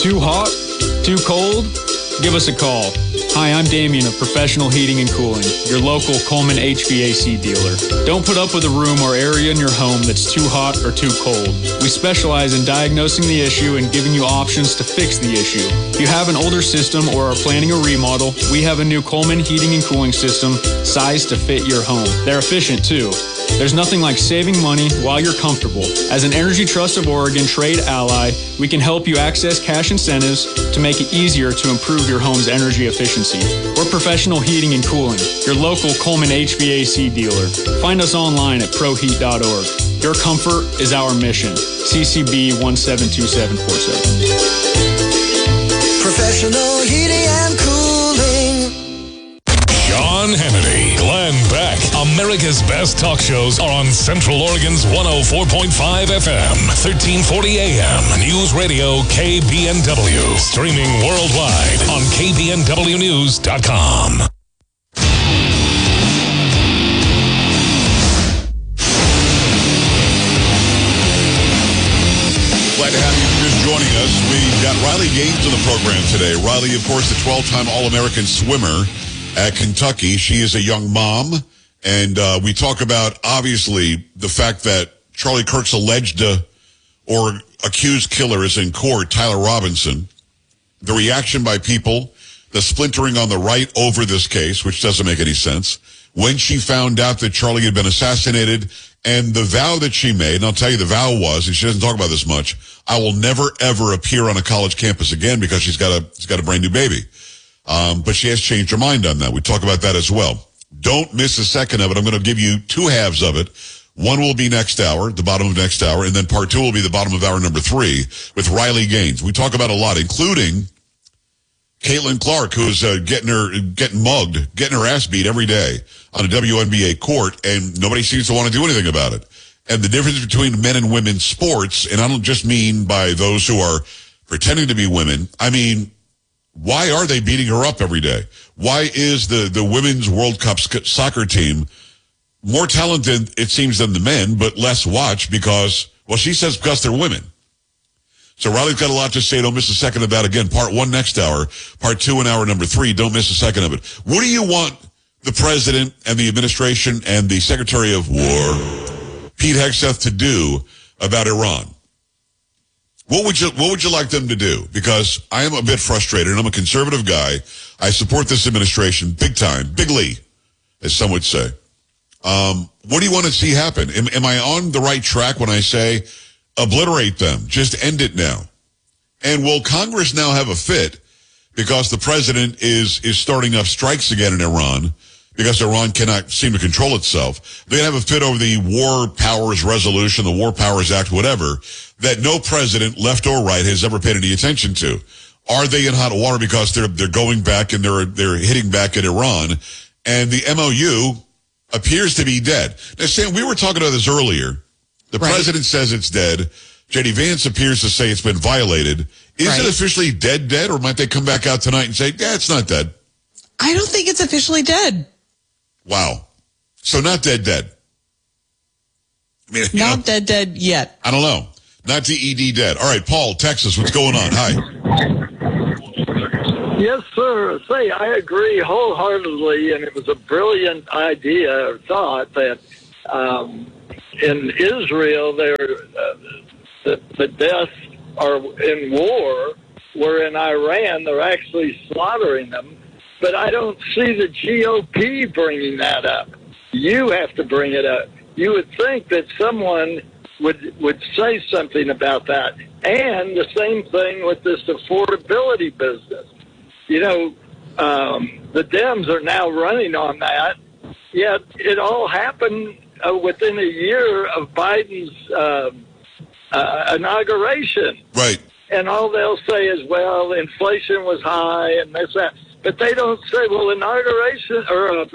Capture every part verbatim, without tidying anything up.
Too hot? Too cold? Give us a call. Hi, I'm Damien of Professional Heating and Cooling, your local Coleman H V A C dealer. Don't put up with a room or area in your home that's too hot or too cold. We specialize in diagnosing the issue and giving you options to fix the issue. If you have an older system or are planning a remodel, we have a new Coleman Heating and Cooling system sized to fit your home. They're efficient too. There's nothing like saving money while you're comfortable. As an Energy Trust of Oregon trade ally, we can help you access cash incentives to make it easier to improve your home's energy efficiency. We're Professional Heating and Cooling, your local Coleman H V A C dealer. Find us online at proheat dot org. Your comfort is our mission. C C B one seven two seven four seven. Professional Heating and Cooling. Sean Hannity, Glenn Beck. America's best talk shows are on Central Oregon's one oh four point five F M, thirteen forty A M, News Radio K B N W. Streaming worldwide on K B N W news dot com. Glad to have you just joining us. We've got Riley Gaines on the program today. Riley, of course, the twelve-time All-American swimmer at Kentucky. She is a young mom, and uh, we talk about, obviously, the fact that Charlie Kirk's alleged uh, or accused killer is in court, Tyler Robinson. The reaction by people, the splintering on the right over this case, which doesn't make any sense. When she found out that Charlie had been assassinated, and the vow that she made, and I'll tell you the vow was, and she doesn't talk about this much, I will never, ever appear on a college campus again because she's got a, she's got a brand new baby. Um, but she has changed her mind on that. We talk about that as well. Don't miss a second of it. I'm going to give you two halves of it. One will be next hour, the bottom of next hour, and then part two will be the bottom of hour number three with Riley Gaines. We talk about a lot, including Caitlin Clark, who's uh, getting her getting mugged, getting her ass beat every day on a W N B A court, and nobody seems to want to do anything about it. And the difference between men and women's sports, and I don't just mean by those who are pretending to be women, I mean, why are they beating her up every day? Why is the, the women's World Cup soccer team more talented, it seems, than the men, but less watched because, well, she says because they're women. So Riley's got a lot to say. Don't miss a second of that. Again, part one next hour, part two in hour number three. Don't miss a second of it. What do you want the president and the administration and the Secretary of War, Pete Hegseth, to do about Iran? What would you What would you like them to do? Because I am a bit frustrated, and I'm a conservative guy. I support this administration big time, bigly, as some would say. Um, what do you want to see happen? Am, am I on the right track when I say obliterate them, just end it now? And will Congress now have a fit because the president is is starting up strikes again in Iran because Iran cannot seem to control itself? They're going to have a fit over the War Powers Resolution, the War Powers Act, whatever, that no president, left or right, has ever paid any attention to. Are they in hot water because they're they're going back and they're they're hitting back at Iran? And the M O U appears to be dead. Now, Sam, we were talking about this earlier. The right. president says it's dead. J D Vance appears to say it's been violated. Is right. it officially dead, dead, or might they come back out tonight and say, yeah, it's not dead? I don't think it's officially dead. Wow. So not dead, dead. I mean, not know, dead, dead yet. I don't know. Not D E D dead. All right, Paul, Texas, what's going on? Hi. Yes, sir. Say, I agree wholeheartedly, and it was a brilliant idea or thought that um, in Israel, they're, uh, the, the deaths are in war, where in Iran, they're actually slaughtering them. But I don't see the G O P bringing that up. You have to bring it up. You would think that someone would would say something about that. And the same thing with this affordability business. You know, um, the Dems are now running on that, yet it all happened uh, within a year of Biden's uh, uh, inauguration. Right. And all they'll say is, well, inflation was high and this, that. But they don't say, well, inauguration or... Uh,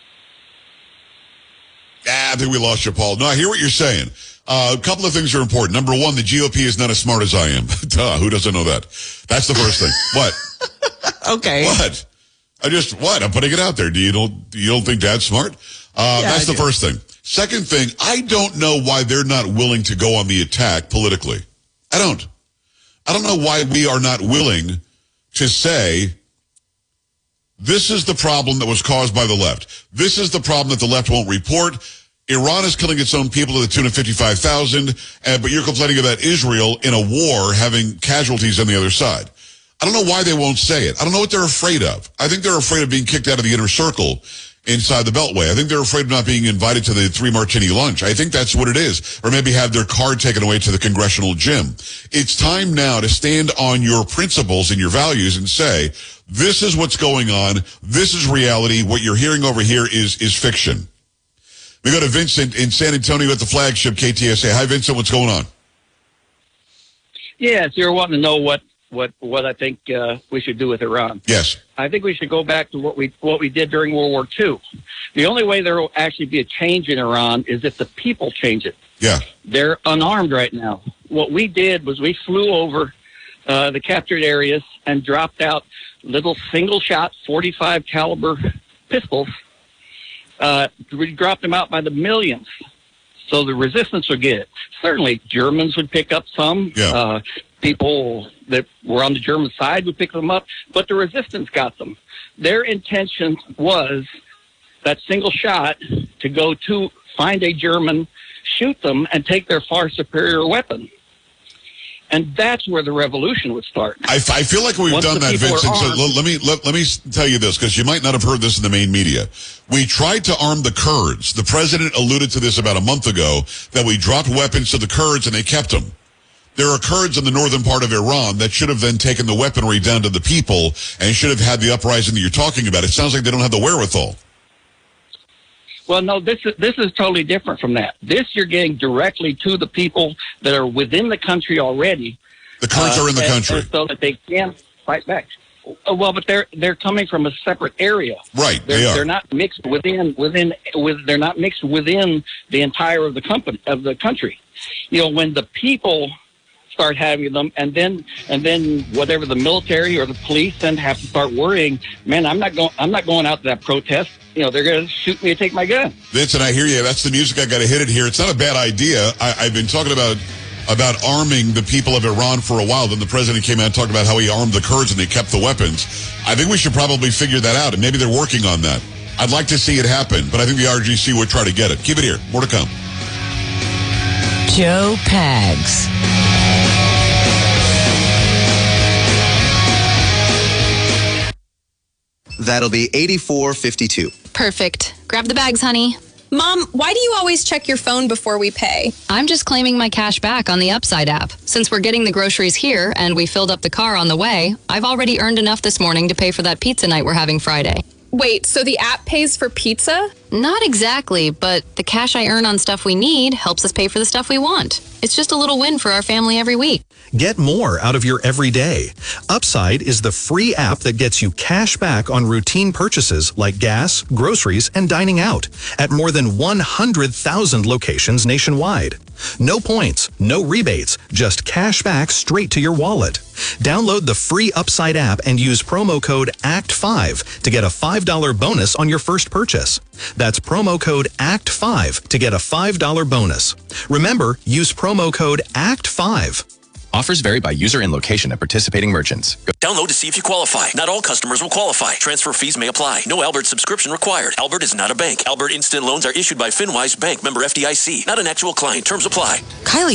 ah, I think we lost you, Paul. No, I hear what you're saying. Uh, a couple of things are important. Number one, the G O P is not as smart as I am. Duh, who doesn't know that? That's the first thing. What? Okay. What? I just, what? I'm putting it out there. Do you don't, you don't think Dad's smart? Uh, yeah, that's I the do. first thing. Second thing, I don't know why they're not willing to go on the attack politically. I don't. I don't know why we are not willing to say, this is the problem that was caused by the left. This is the problem that the left won't report. Iran is killing its own people to the tune of fifty-five thousand, uh, but you're complaining about Israel in a war having casualties on the other side. I don't know why they won't say it. I don't know what they're afraid of. I think they're afraid of being kicked out of the inner circle inside the Beltway. I think they're afraid of not being invited to the three martini lunch. I think that's what it is. Or maybe have their card taken away to the congressional gym. It's time now to stand on your principles and your values and say, this is what's going on. This is reality. What you're hearing over here is, is fiction. We go to Vincent in San Antonio at the flagship K T S A. Hi, Vincent. What's going on? Yes, you're wanting to know what, what, what I think uh, we should do with Iran. Yes. I think we should go back to what we what we did during World War Two. The only way there will actually be a change in Iran is if the people change it. Yeah. They're unarmed right now. What we did was we flew over uh, the captured areas and dropped out little single-shot forty-five caliber pistols. Uh, we dropped them out by the millions. So the resistance would get it. Certainly Germans would pick up some. Yeah. Uh, people that were on the German side would pick them up, but the resistance got them. Their intention was that single shot to go to find a German, shoot them, and take their far superior weapon. And that's where the revolution would start. I, I feel like we've Once done the that, people are Vincent. So armed- let, let me let, let me tell you this, because you might not have heard this in the main media. We tried to arm the Kurds. The president alluded to this about a month ago, that we dropped weapons to the Kurds and they kept them. There are Kurds in the northern part of Iran that should have then taken the weaponry down to the people and should have had the uprising that you're talking about. It sounds like they don't have the wherewithal. Well, no, this is this is totally different from that. This you're getting directly to the people that are within the country already. The Kurds uh, are in the and- country. and so that they can fight back. Uh, Well, but they're they're coming from a separate area. Right, They're, they are. they're not mixed within within with. They're not mixed within the entire of the company of the country. You know, when the people start having them, and then and then whatever the military or the police then have to start worrying. Man, I'm not going. I'm not going out to that protest. You know, they're going to shoot me and take my gun. Vincent, I hear you. That's the music. I got to hit it here. It's not a bad idea. I, I've been talking about about arming the people of Iran for a while. Then the president came out and talked about how he armed the Kurds and they kept the weapons. I think we should probably figure that out, and maybe they're working on that. I'd like to see it happen, but I think the R G C would try to get it. Keep it here. More to come. Joe Pags. That'll be eighty-four fifty-two. Perfect. Grab the bags, honey. Mom, why do you always check your phone before we pay? I'm just claiming my cash back on the Upside app. Since we're getting the groceries here and we filled up the car on the way, I've already earned enough this morning to pay for that pizza night we're having Friday. Wait, so the app pays for pizza? Not exactly, but the cash I earn on stuff we need helps us pay for the stuff we want. It's just a little win for our family every week. Get more out of your everyday. Upside is the free app that gets you cash back on routine purchases like gas, groceries, and dining out at more than one hundred thousand locations nationwide. No points, no rebates, just cash back straight to your wallet. Download the free Upside app and use promo code A C T five to get a five dollar bonus on your first purchase. That's promo code A C T five to get a five dollar bonus. Remember, use promo code A C T five. Offers vary by user and location at participating merchants. Go- Download to see if you qualify. Not all customers will qualify. Transfer fees may apply. No Albert subscription required. Albert is not a bank. Albert Instant Loans are issued by FinWise Bank, member F D I C. Not an actual client. Terms apply. Kylie